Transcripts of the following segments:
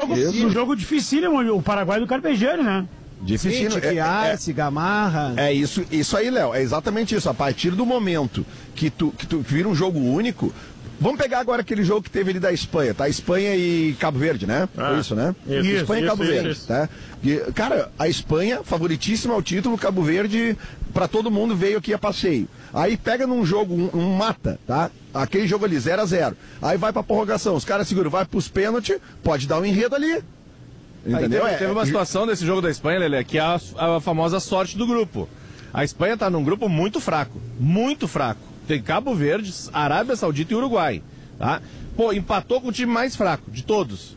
Um jogo dificílimo, o Paraguai do Carpegiani, né? Difícil. Se Gamarra. É isso aí, Léo. É exatamente isso. A partir do momento que tu vira um jogo único. Vamos pegar agora aquele jogo que teve ali da Espanha, tá? Espanha e Cabo Verde, né? Foi isso, né? Espanha e Cabo Verde, tá? E, cara, a Espanha, favoritíssima ao título, Cabo Verde, pra todo mundo veio aqui a passeio. Aí pega num jogo, um mata, tá? Aquele jogo ali, 0-0. Aí vai pra prorrogação, os caras seguram, vai pros pênaltis, pode dar um enredo ali. Entendeu? Teve uma situação desse jogo da Espanha, Lelê, que é a famosa sorte do grupo. A Espanha tá num grupo muito fraco, muito fraco. Tem Cabo Verde, Arábia Saudita e Uruguai, tá? Pô, empatou com o time mais fraco de todos.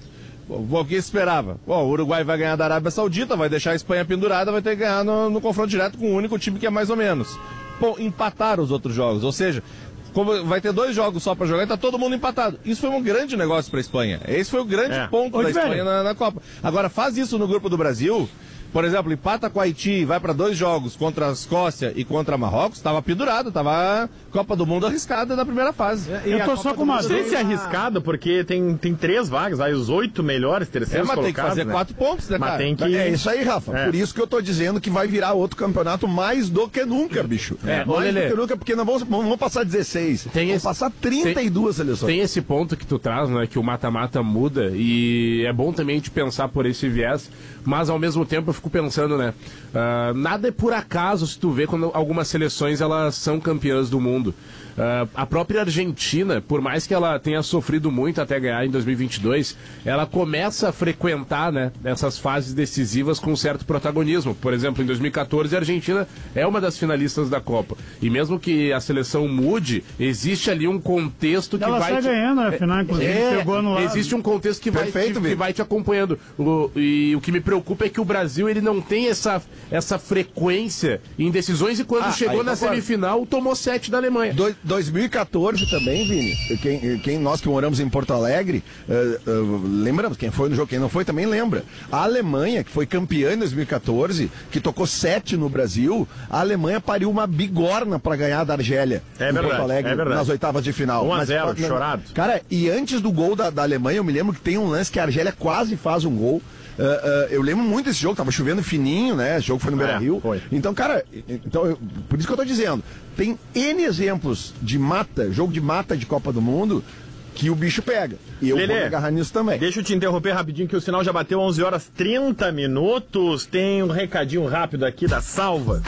O que esperava? Pô, o Uruguai vai ganhar da Arábia Saudita, vai deixar a Espanha pendurada, vai ter que ganhar no confronto direto com o único time que é mais ou menos. Pô, empataram os outros jogos, ou seja, como vai ter 2 jogos só pra jogar e tá todo mundo empatado. Isso foi um grande negócio pra Espanha. Esse foi o grande ponto da Espanha na Copa. Agora, faz isso no grupo do Brasil. Por exemplo, empata com o Haiti, vai para 2 jogos contra a Escócia e contra Marrocos, estava pendurado, estava Copa do Mundo arriscada na primeira fase. Eu tô só com uma dúvida. Não sei se é arriscado, porque tem 3 vagas, aí os 8 melhores, terceiros mas colocados. Tem que fazer 4 pontos, né, cara? Mas tem que... É isso aí, Rafa. Por isso que eu tô dizendo que vai virar outro campeonato mais do que nunca, bicho. Mais do que nunca, porque não vamos passar 16. Vamos passar 32 seleções. Tem esse ponto que tu traz, né, que o mata-mata muda, e é bom também te pensar por esse viés, mas ao mesmo tempo eu fico pensando, né, nada é por acaso se tu vê quando algumas seleções elas são campeãs do mundo. A própria Argentina, por mais que ela tenha sofrido muito até ganhar em 2022, ela começa a frequentar, né, essas fases decisivas com um certo protagonismo. Por exemplo, em 2014 a Argentina é uma das finalistas da Copa. E mesmo que a seleção mude, existe ali um contexto que ela vai... Ela sai ganhando, afinal, inclusive pegou no lado. Existe um contexto que vai te acompanhando. E o que me preocupa é que o Brasil ele não tem essa frequência em decisões, e quando chegou na semifinal, tomou 7 da Alemanha. 2014 também, Vini, nós que moramos em Porto Alegre, lembramos, quem foi no jogo, quem não foi também lembra. A Alemanha, que foi campeã em 2014, que tocou 7 no Brasil, a Alemanha pariu uma bigorna pra ganhar da Argélia em Porto Alegre, nas oitavas de final. 1-0, chorado. Cara, e antes do gol da Alemanha, eu me lembro que tem um lance que a Argélia quase faz um gol. Eu lembro muito desse jogo, tava chovendo fininho, né? Esse jogo foi no Beira-Rio. Então, cara, por isso que eu tô dizendo, tem N exemplos de jogo de mata de Copa do Mundo, que o bicho pega. E eu vou agarrar nisso também. Deixa eu te interromper rapidinho, que o sinal já bateu 11 horas 30 minutos. Tem um recadinho rápido aqui da Salva.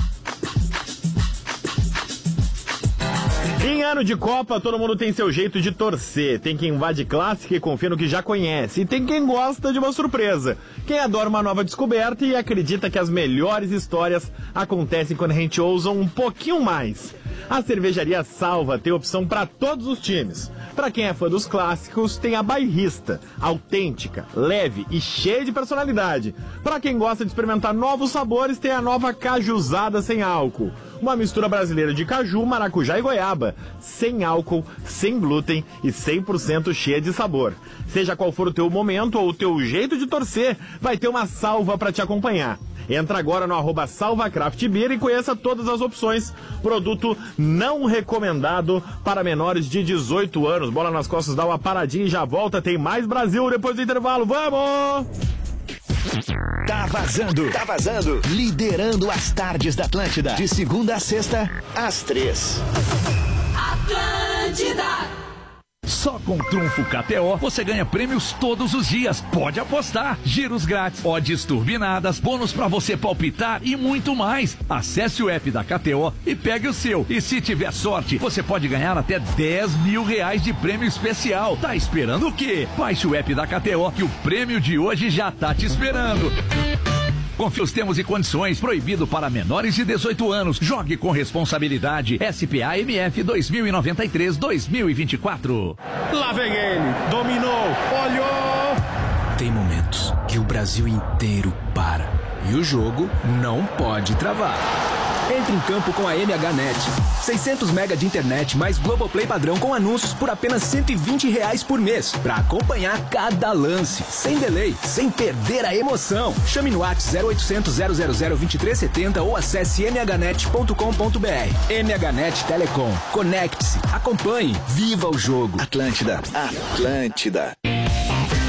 Em ano de Copa, todo mundo tem seu jeito de torcer. Tem quem vá de clássica e confia no que já conhece. E tem quem gosta de uma surpresa. Quem adora uma nova descoberta e acredita que as melhores histórias acontecem quando a gente ousa um pouquinho mais. A cervejaria Salva tem opção para todos os times. Para quem é fã dos clássicos, tem a bairrista, autêntica, leve e cheia de personalidade. Para quem gosta de experimentar novos sabores, tem a nova cajuzada sem álcool. Uma mistura brasileira de caju, maracujá e goiaba. Sem álcool, sem glúten e 100% cheia de sabor. Seja qual for o teu momento ou o teu jeito de torcer, vai ter uma Salva para te acompanhar. Entra agora no @SalvaCraftBeer e conheça todas as opções. Produto não recomendado para menores de 18 anos. Bola nas costas, dá uma paradinha e já volta. Tem mais Brasil depois do intervalo. Vamos! Tá vazando. Liderando as tardes da Atlântida. De segunda a sexta, às 3. Atlântida. Só com Trunfo KTO você ganha prêmios todos os dias. Pode apostar. Giros grátis, odds turbinadas, bônus pra você palpitar e muito mais. Acesse o app da KTO e pegue o seu. E se tiver sorte, você pode ganhar até R$10 mil de prêmio especial. Tá esperando o quê? Baixe o app da KTO que o prêmio de hoje já tá te esperando. Confira os termos e condições. Proibido para menores de 18 anos. Jogue com responsabilidade. SPA MF 2093-2024. Lá vem ele. Dominou. Olhou. Tem momentos que o Brasil inteiro para. E o jogo não pode travar. Entre em campo com a MHNet. 600 mega de internet mais Globoplay padrão com anúncios por apenas R$120 por mês. Pra acompanhar cada lance, sem delay, sem perder a emoção. Chame no WhatsApp 0800 000 2370 ou acesse mhnet.com.br. MHNet Telecom. Conecte-se, acompanhe, viva o jogo. Atlântida.